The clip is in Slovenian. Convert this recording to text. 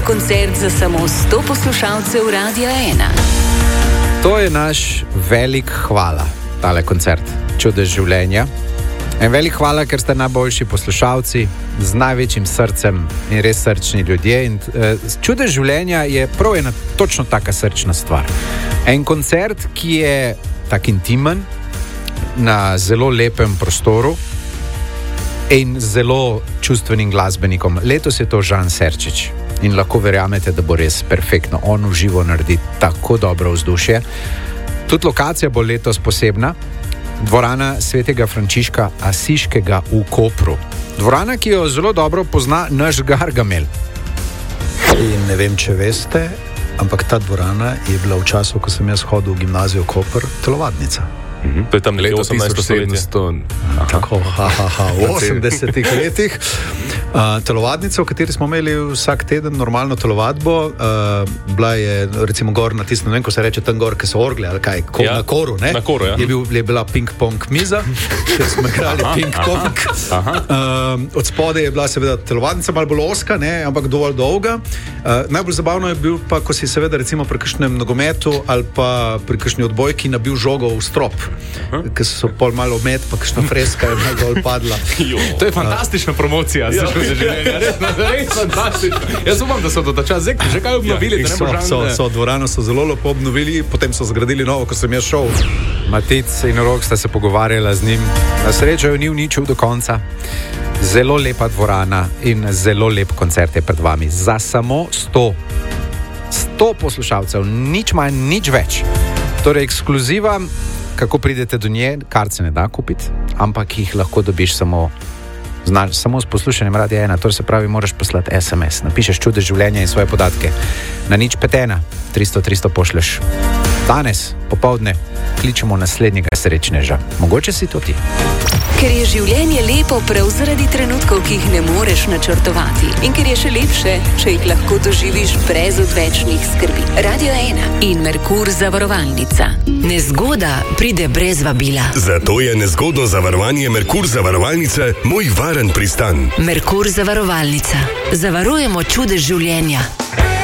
koncert za samo 100 poslušalcev Radia 1. To je naš velik hvala, tale koncert Čudež življenja. En velik hvala, ker ste najboljši poslušalci z največjim srcem in res srčni ljudje. In Čudež življenja je prav ena točno taka srčna stvar. En koncert, ki je tak intimen, na zelo lepem prostoru in zelo čustvenim glasbenikom. Letos je to Žan Serčič in lahko verjamete, da bo res perfektno. On v živo naredi tako dobro vzdušje. Tudi lokacija bo letos posebna. Dvorana Svetega Frančiška Asiškega v Kopru. Dvorana, ki jo zelo dobro pozna naš Gargamel. In ne vem, če veste, ampak ta dvorana je bila v času, ko sem jaz hodil v gimnazijo Koper, telovadnica. To je tam nekje 1800. Tako, v 80-ih letih. Telovadnica, v kateri smo imeli vsak teden normalno telovadbo, bila je recimo gor na tistem, ne vem, ko se reče tam gor, ki so orgle, ali kaj, na koru, ne? Na koru, ja. Je bila ping-pong miza, kjer smo igrali ping-pong. Od spode je bila seveda telovadnica, malo bolj ozka, ne, ampak dovolj dolga. Najbolj zabavno je bil pa, ko si seveda recimo pri kakšnem nogometu ali pa pri kakšni odbojki nabil žogo v strop. Ker so pol malo omet, pa kakšna freska je malo dol padla. To je fantastična promocija za Čudež življenja. Res fantastično. Jaz upam, da so do ta čas že kaj obnovili. Dvorano so zelo lepo obnovili, potem so zgradili novo, ko sem jaz šel. Matic in Rok sta se pogovarjala z njim. Na srečo jo ni uničil do konca. Zelo lepa dvorana in zelo lep koncert je pred vami. Za samo 100 poslušalcev, nič manj, nič več. Torej, ekskluziva. Kako pridete do nje, kar se ne da kupiti, ampak jih lahko dobiš samo s poslušanjem Radia 1. To se pravi, moraš poslati SMS. Napišeš Čudež življenja in svoje podatke. Na 051 300 pošleš. Danes, popoldne, kličemo naslednjega srečneža. Mogoče si to ti. Ker je življenje lepo prav zaradi trenutkov, ki jih ne moreš načrtovati. In ker je še lepše, če jih lahko doživiš brez odvečnih skrbi. Radio 1 in Merkur zavarovalnica. Nezgoda pride brez vabila. Zato je nezgodno zavarovanje Merkur zavarovalnice moj varen pristan. Merkur zavarovalnica. Zavarujemo čudež življenja.